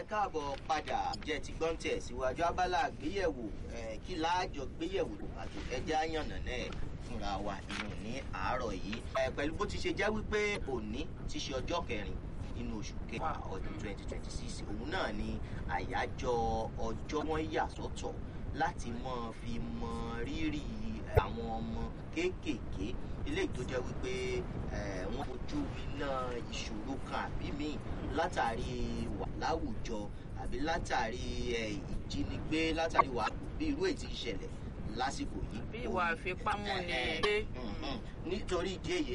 ẹ káàbọ̀ padà jẹ́ ti gbọ́n tẹ̀ síwájú abala àgbéyẹ̀wò kí láàjọ gbéyẹ̀wò àti ẹja yànnà náà fúnra wa ìyẹn ní àárọ̀ yìí pẹ̀lú bó ti ṣe jẹ́ wípé òní ti ṣe ọjọ́ kẹrin nínú oṣù kẹwàá ọdún 2026 òun náà ni àyájọ́ ọjọ́ wọn yà sọ́tọ̀ láti mọ́ fi mọ rírì àwọn ọmọ kéékèèké eléyìí tó jẹ́ wípé wọ́n fojú iná ìṣòro kan àbí míì látàrí wà láwùjọ àbí látàrí ìjínigbé látàrí wà bí irú èyí tí ń ṣẹlẹ̀ lásìkò yìí. bí ìwà àfipámúni. nítorí ìdí èyí